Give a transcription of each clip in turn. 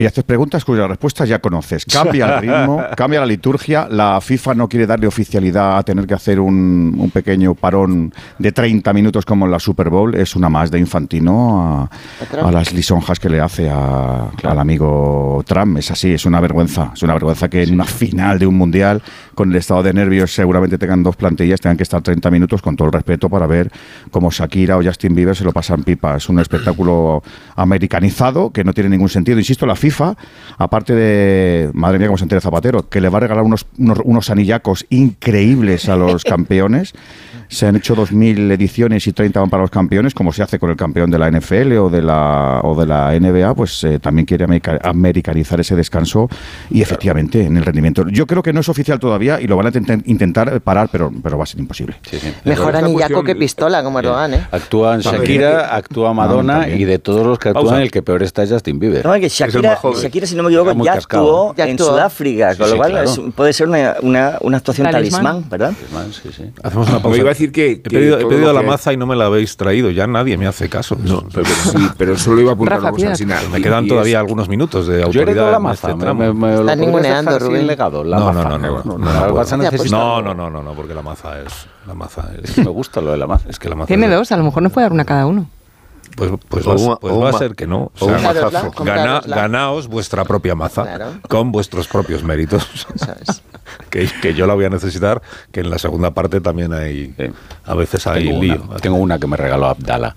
Y haces preguntas cuyas respuestas ya conoces. Cambia el ritmo, cambia la liturgia. La FIFA no quiere darle oficialidad a tener que hacer un pequeño parón de 30 minutos como en la Super Bowl. Es una más de Infantino a las lisonjas que le hace al amigo Trump. Es así, es una vergüenza. Es una vergüenza que en una final de un mundial, con el estado de nervios, seguramente tengan dos plantillas, tengan que estar 30 minutos, con todo el respeto, para ver cómo Shakira o Justin Bieber se lo pasan pipa. Es un espectáculo americanizado que no tiene ningún sentido. Insisto, la FIFA, aparte de, madre mía, cómo se entera Zapatero, que le va a regalar unos anillacos increíbles a los campeones. Se han hecho 2.000 ediciones y 30 van para los campeones, como se hace con el campeón de la NFL o de la NBA, pues también quiere americanizar ese descanso y efectivamente en el rendimiento. Yo creo que no es oficial todavía y lo van a intentar parar, pero va a ser imposible. Sí. Mejor anillaco que pistola, como Erdogan, ¿eh? Actúan Shakira, actúa Madonna y de todos los que actúan, el que peor está es Justin Bieber. No, que Shakira, si no me equivoco, ya actuó en Sudáfrica, con lo cual puede ser una actuación talismán, ¿verdad? Sí. Hacemos una pausa. Me iba a decir que he pedido la maza y no me la habéis traído, ya nadie me hace caso. No, pero solo iba a apuntar una cosa al final. Me quedan todavía algunos minutos de autoridad. Yo heredo la maza, está ninguneando, Rubén. Legado, no, porque la maza es me gusta lo de la maza. Es que la maza tiene dos, a lo mejor nos puede dar una cada uno. Pues va a ser que no. O sea, ganaos vuestra propia maza, con vuestros propios méritos. que yo la voy a necesitar, que en la segunda parte también hay, a veces hay lío. Tengo una que me regaló Abdala.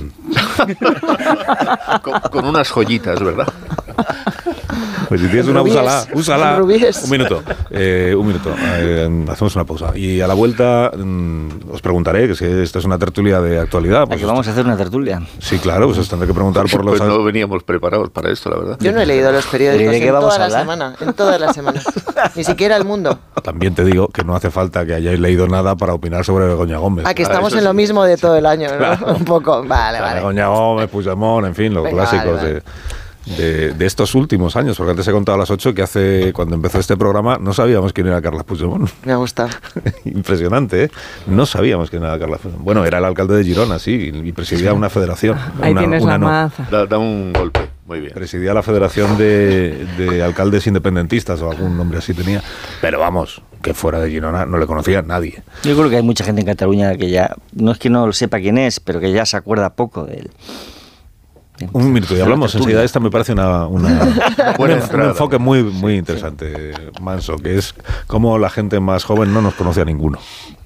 con unas joyitas, ¿verdad? Pues si tienes una, úsala. Un minuto. Hacemos una pausa. Y a la vuelta os preguntaré, que si esta es una tertulia de actualidad. Pues, ¿a qué vamos a hacer una tertulia? Sí, claro, pues os tendré que preguntar por los... Pues no veníamos preparados para esto, la verdad. Yo no he leído los periódicos en toda la semana. Ni siquiera El Mundo. También te digo que no hace falta que hayáis leído nada para opinar sobre Begoña Gómez. Que estamos en lo mismo de todo el año, ¿no? Claro. Un poco. Vale. Begoña Gómez, Puigdemont, en fin, los clásicos de estos últimos años, porque antes he contado a las 8 que cuando empezó este programa no sabíamos quién era Carles Puigdemont. Me ha gustado. Impresionante, ¿eh? No sabíamos quién era Carles Puigdemont. Bueno, era el alcalde de Girona, sí, y presidía una federación. Ahí tienes la maza. Da un golpe, muy bien. Presidía la federación de alcaldes independentistas o algún nombre así tenía. Pero vamos, que fuera de Girona no le conocía nadie. Yo creo que hay mucha gente en Cataluña que ya, no es que no sepa quién es, pero que ya se acuerda poco de él. Un minuto y hablamos enseguida. Esta me parece un enfoque muy interesante, Manso, que es cómo la gente más joven no nos conoce a ninguno.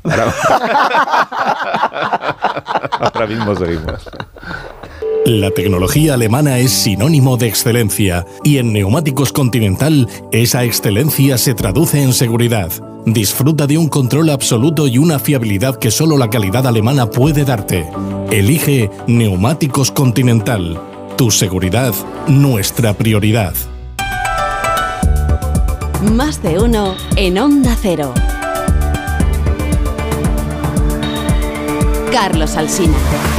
Ahora mismo seguimos. La tecnología alemana es sinónimo de excelencia y en Neumáticos Continental esa excelencia se traduce en seguridad. Disfruta de un control absoluto y una fiabilidad que solo la calidad alemana puede darte. Elige Neumáticos Continental. Tu seguridad, nuestra prioridad. Más de uno en Onda Cero. Carlos Alsina.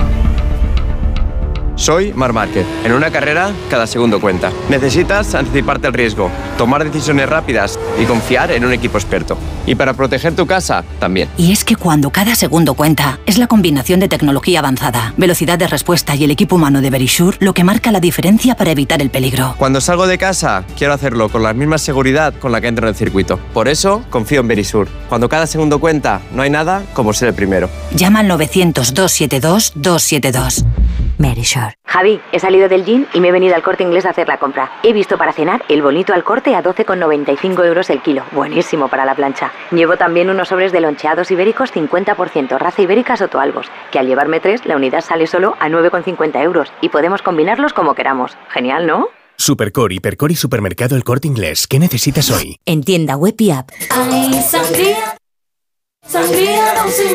Soy Marc Márquez. En una carrera, cada segundo cuenta. Necesitas anticiparte al riesgo, tomar decisiones rápidas y confiar en un equipo experto. Y para proteger tu casa, también. Y es que cuando cada segundo cuenta, es la combinación de tecnología avanzada, velocidad de respuesta y el equipo humano de Verisure lo que marca la diferencia para evitar el peligro. Cuando salgo de casa, quiero hacerlo con la misma seguridad con la que entro en el circuito. Por eso, confío en Verisure. Cuando cada segundo cuenta, no hay nada como ser el primero. Llama al 900-272-272. Verisure. Javi, he salido del gym y me he venido al Corte Inglés a hacer la compra. He visto para cenar el bonito al corte a 12,95 euros el kilo. Buenísimo para la plancha. Llevo también unos sobres de loncheados ibéricos 50%, raza ibérica Sotoalbos, que al llevarme 3, la unidad sale solo a 9,50 euros y podemos combinarlos como queramos. Genial, ¿no? Supercor, Hipercor y Supermercado El Corte Inglés. ¿Qué necesitas hoy? En tienda web y app. Ay, sangría,